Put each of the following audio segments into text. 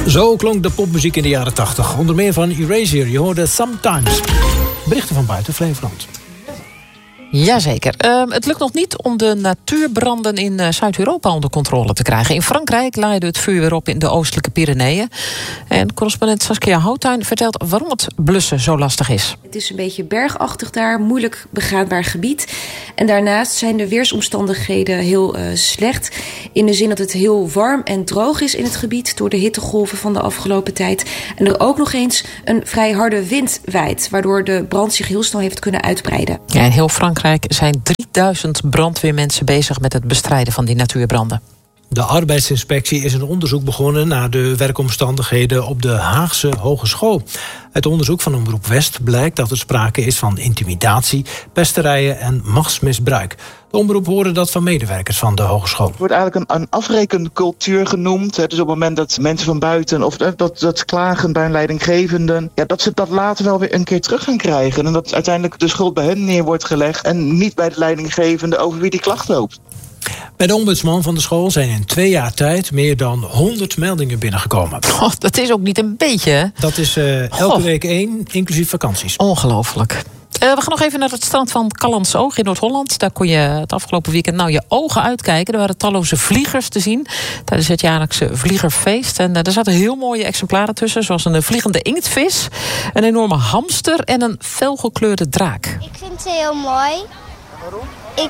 Zo klonk de popmuziek in de jaren 80. Onder meer van Erasure. Je hoorde Sometimes. Berichten van buiten Flevoland. Jazeker. Het lukt nog niet om de natuurbranden in Zuid-Europa onder controle te krijgen. In Frankrijk laaide het vuur weer op in de oostelijke Pyreneeën. En correspondent Saskia Houttuin vertelt waarom het blussen zo lastig is. Het is een beetje bergachtig daar, moeilijk begaanbaar gebied. En daarnaast zijn de weersomstandigheden heel slecht. In de zin dat het heel warm en droog is in het gebied door de hittegolven van de afgelopen tijd. En er ook nog eens een vrij harde wind waait, waardoor de brand zich heel snel heeft kunnen uitbreiden. Ja, in heel Frankrijk zijn 3000 brandweermensen bezig met het bestrijden van die natuurbranden. De arbeidsinspectie is een onderzoek begonnen naar de werkomstandigheden op de Haagse Hogeschool. Uit onderzoek van Omroep West blijkt dat er sprake is van intimidatie, pesterijen en machtsmisbruik. De omroep hoorde dat van medewerkers van de hogeschool. Het wordt eigenlijk een afrekencultuur genoemd. Dus op het moment dat mensen van buiten of dat klagen bij een leidinggevende, dat ze dat later wel weer een keer terug gaan krijgen. En dat uiteindelijk de schuld bij hen neer wordt gelegd en niet bij de leidinggevende over wie die klacht loopt. Bij de ombudsman van de school zijn in 2 jaar tijd meer dan 100 meldingen binnengekomen. Oh, dat is ook niet een beetje, hè? Dat is elke week 1, inclusief vakanties. Ongelooflijk. We gaan nog even naar het strand van Callantsoog in Noord-Holland. Daar kon je het afgelopen weekend je ogen uitkijken. Er waren talloze vliegers te zien tijdens het jaarlijkse vliegerfeest. En er zaten heel mooie exemplaren tussen, zoals een vliegende inktvis, een enorme hamster en een felgekleurde draak. Ik vind het heel mooi. Waarom?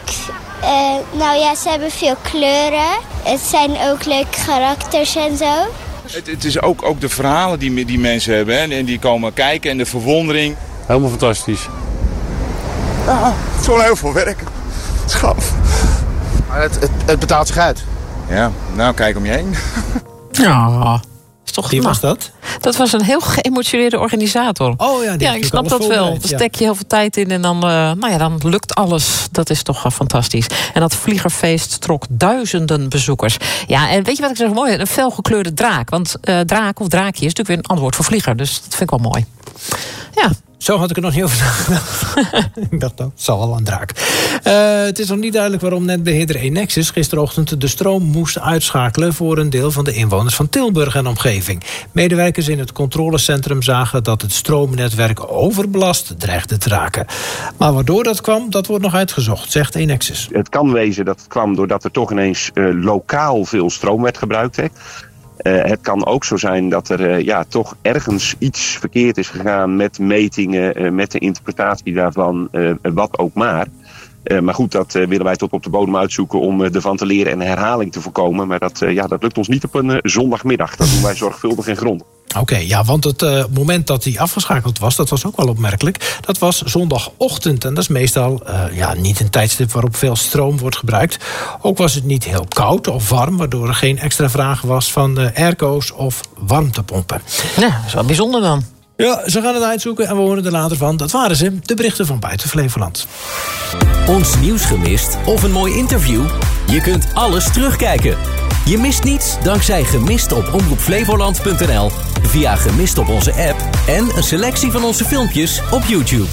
Ze hebben veel kleuren. Het zijn ook leuke karakters en zo. Het is ook de verhalen die mensen hebben, hè, en die komen kijken en de verwondering. Helemaal fantastisch. Het is gewoon heel veel werk. Schaf. Maar het betaalt zich uit. Ja, nou kijk om je heen. Ja. Wie was dat? Dat was een heel geëmotioneerde organisator. Oh ja, ik snap dat wel. Daar stek je heel veel tijd in en dan lukt alles. Dat is toch fantastisch. En dat vliegerfeest trok duizenden bezoekers. Ja, en weet je wat ik zeg mooi? Een felgekleurde draak. Want draak of draakje is natuurlijk weer een ander woord voor vlieger. Dus dat vind ik wel mooi. Ja. Zo had ik er nog niet over nagedacht. Ik dacht, het zal wel een draak. Het is nog niet duidelijk waarom netbeheerder Enexis gisterochtend de stroom moest uitschakelen voor een deel van de inwoners van Tilburg en omgeving. Medewerkers in het controlecentrum zagen dat het stroomnetwerk overbelast dreigde te raken. Maar waardoor dat kwam, dat wordt nog uitgezocht, zegt Enexis. Het kan wezen dat het kwam doordat er toch ineens lokaal veel stroom werd gebruikt. Hè. Het kan ook zo zijn dat er toch ergens iets verkeerd is gegaan met metingen, met de interpretatie daarvan, wat ook maar. Maar goed, dat willen wij tot op de bodem uitzoeken om ervan te leren en herhaling te voorkomen. Maar dat lukt ons niet op een zondagmiddag. Dat doen wij zorgvuldig en grondig. Oké, want het moment dat hij afgeschakeld was, dat was ook wel opmerkelijk. Dat was zondagochtend en dat is meestal niet een tijdstip waarop veel stroom wordt gebruikt. Ook was het niet heel koud of warm, waardoor er geen extra vraag was van airco's of warmtepompen. Ja, dat is wel bijzonder dan. Ja, ze gaan het uitzoeken en we horen er later van. Dat waren ze, de berichten van buiten Flevoland. Ons nieuws gemist of een mooi interview? Je kunt alles terugkijken. Je mist niets dankzij Gemist op omroepflevoland.nl, via Gemist op onze app en een selectie van onze filmpjes op YouTube.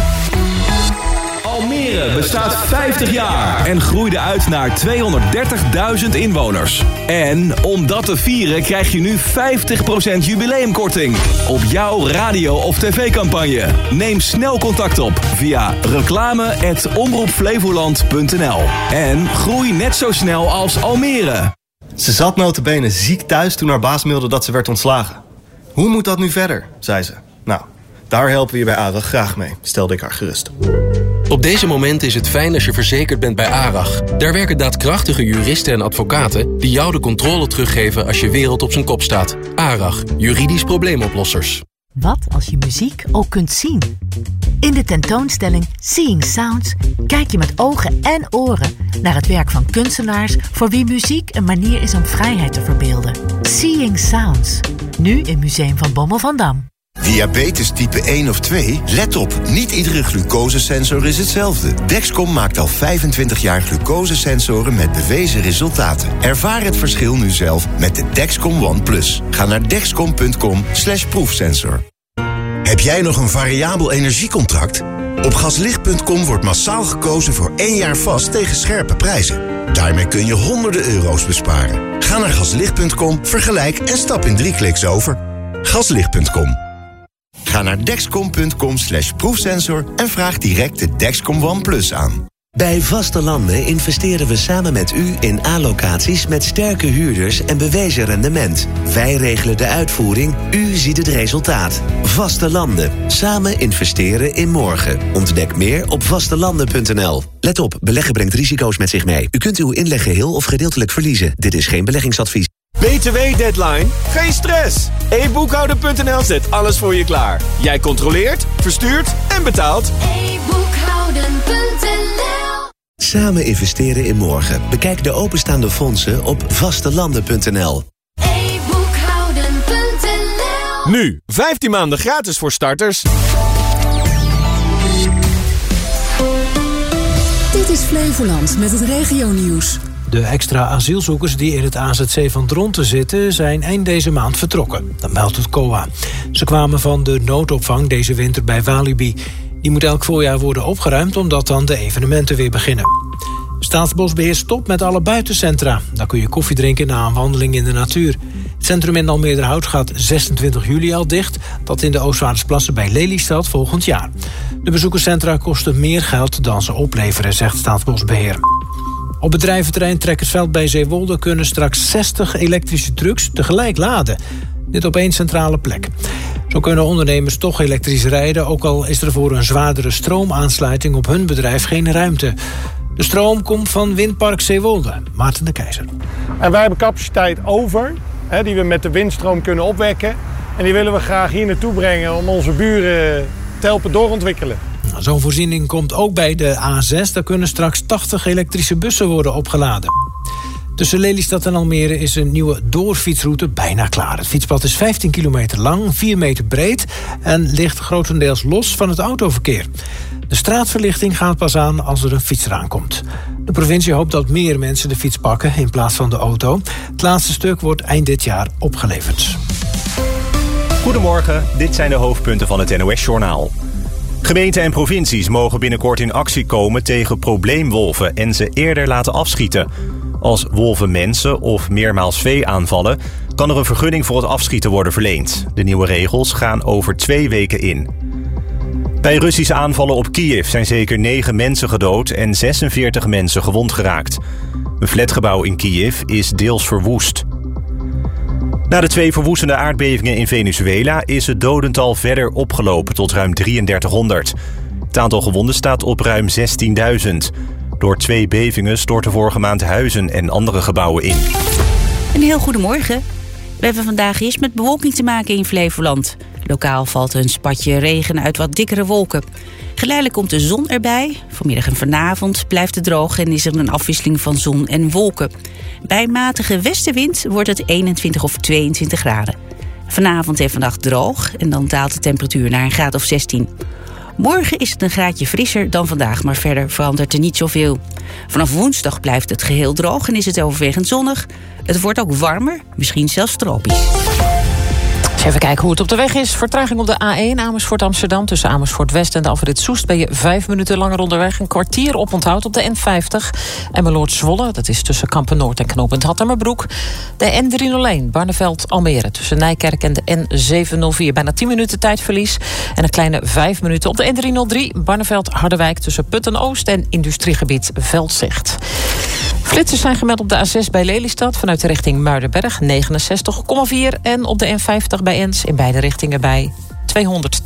Almere bestaat 50 jaar en groeide uit naar 230.000 inwoners. En om dat te vieren krijg je nu 50% jubileumkorting op jouw radio- of tv-campagne. Neem snel contact op via reclame@omroepflevoland.nl en groei net zo snel als Almere. Ze zat nota bene ziek thuis toen haar baas mailde dat ze werd ontslagen. Hoe moet dat nu verder, zei ze. Nou, daar helpen we je bij ARAG graag mee, stelde ik haar gerust. Op deze moment is het fijn als je verzekerd bent bij ARAG. Daar werken daadkrachtige juristen en advocaten die jou de controle teruggeven als je wereld op zijn kop staat. ARAG, juridisch probleemoplossers. Wat als je muziek ook kunt zien? In de tentoonstelling Seeing Sounds kijk je met ogen en oren naar het werk van kunstenaars voor wie muziek een manier is om vrijheid te verbeelden. Seeing Sounds, nu in Museum van Bommel van Dam. Diabetes type 1 of 2? Let op, niet iedere glucosesensor is hetzelfde. Dexcom maakt al 25 jaar glucosesensoren met bewezen resultaten. Ervaar het verschil nu zelf met de Dexcom One Plus. Ga naar dexcom.com/proefsensor. Heb jij nog een variabel energiecontract? Op gaslicht.com wordt massaal gekozen voor 1 jaar vast tegen scherpe prijzen. Daarmee kun je honderden euro's besparen. Ga naar gaslicht.com, vergelijk en stap in 3 kliks over. Gaslicht.com. Ga naar dexcom.com/proefsensor en vraag direct de Dexcom One Plus aan. Bij Vaste Landen investeren we samen met u in A-locaties met sterke huurders en bewezen rendement. Wij regelen de uitvoering, u ziet het resultaat. Vaste Landen. Samen investeren in morgen. Ontdek meer op vastelanden.nl. Let op, beleggen brengt risico's met zich mee. U kunt uw inleg geheel of gedeeltelijk verliezen. Dit is geen beleggingsadvies. BTW-deadline? Geen stress! e-boekhouder.nl zet alles voor je klaar. Jij controleert, verstuurt en betaalt. e-boekhouden.nl. Samen investeren in morgen. Bekijk de openstaande fondsen op vastelanden.nl. e-boekhouden.nl. Nu, 15 maanden gratis voor starters. Dit is Flevoland met het regionieuws. De extra asielzoekers die in het AZC van Dronten zitten zijn eind deze maand vertrokken. Dat meldt het COA. Ze kwamen van de noodopvang deze winter bij Walibi. Die moet elk voorjaar worden opgeruimd omdat dan de evenementen weer beginnen. Staatsbosbeheer stopt met alle buitencentra. Daar kun je koffie drinken na een wandeling in de natuur. Het centrum in Almeerderhout gaat 26 juli al dicht. Dat in de Oostvaardersplassen bij Lelystad volgend jaar. De bezoekerscentra kosten meer geld dan ze opleveren, zegt Staatsbosbeheer. Op bedrijventerrein Trekkersveld bij Zeewolde kunnen straks 60 elektrische trucks tegelijk laden. Dit op één centrale plek. Zo kunnen ondernemers toch elektrisch rijden, ook al is er voor een zwaardere stroomaansluiting op hun bedrijf geen ruimte. De stroom komt van Windpark Zeewolde. Maarten de Keizer. En wij hebben capaciteit over, die we met de windstroom kunnen opwekken. En die willen we graag hier naartoe brengen om onze buren te helpen doorontwikkelen. Zo'n voorziening komt ook bij de A6. Daar kunnen straks 80 elektrische bussen worden opgeladen. Tussen Lelystad en Almere is een nieuwe doorfietsroute bijna klaar. Het fietspad is 15 kilometer lang, 4 meter breed en ligt grotendeels los van het autoverkeer. De straatverlichting gaat pas aan als er een fietser aankomt. De provincie hoopt dat meer mensen de fiets pakken in plaats van de auto. Het laatste stuk wordt eind dit jaar opgeleverd. Goedemorgen, dit zijn de hoofdpunten van het NOS-journaal. Gemeenten en provincies mogen binnenkort in actie komen tegen probleemwolven en ze eerder laten afschieten. Als wolven mensen of meermaals vee aanvallen, kan er een vergunning voor het afschieten worden verleend. De nieuwe regels gaan over 2 weken in. Bij Russische aanvallen op Kiev zijn zeker 9 mensen gedood en 46 mensen gewond geraakt. Een flatgebouw in Kiev is deels verwoest. Na de 2 verwoestende aardbevingen in Venezuela is het dodental verder opgelopen tot ruim 3300. Het aantal gewonden staat op ruim 16.000. Door 2 bevingen stortten vorige maand huizen en andere gebouwen in. Een heel goedemorgen. We hebben vandaag eerst met bewolking te maken in Flevoland. Lokaal valt een spatje regen uit wat dikkere wolken. Geleidelijk komt de zon erbij. Vanmiddag en vanavond blijft het droog en is er een afwisseling van zon en wolken. Bij matige westenwind wordt het 21 of 22 graden. Vanavond en vannacht droog en dan daalt de temperatuur naar een graad of 16. Morgen is het een graadje frisser dan vandaag, maar verder verandert er niet zoveel. Vanaf woensdag blijft het geheel droog en is het overwegend zonnig. Het wordt ook warmer, misschien zelfs tropisch. Even kijken hoe het op de weg is. Vertraging op de A1 Amersfoort Amsterdam. Tussen Amersfoort West en de afrit Soest ben je 5 minuten langer onderweg. Een kwartier oponthoud op de N50. En Meloord Zwolle, dat is tussen Kampen-Noord en knooppunt Hattemerbroek. De N301 Barneveld Almere. Tussen Nijkerk en de N704. Bijna 10 minuten tijdverlies. En een kleine 5 minuten op de N303 Barneveld Harderwijk. Tussen Putten-Oost en industriegebied Veldzicht. Flitsers zijn gemeld op de A6 bij Lelystad vanuit de richting Muidenberg 69,4 en op de N50 bij Ens in beide richtingen bij 262,7.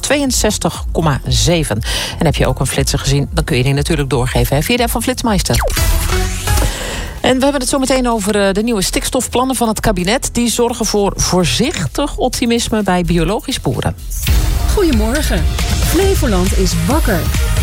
En heb je ook een flitser gezien, dan kun je die natuurlijk doorgeven via de app van Flitsmeister. En we hebben het zo meteen over de nieuwe stikstofplannen van het kabinet. Die zorgen voor voorzichtig optimisme bij biologisch boeren. Goedemorgen. Flevoland is wakker.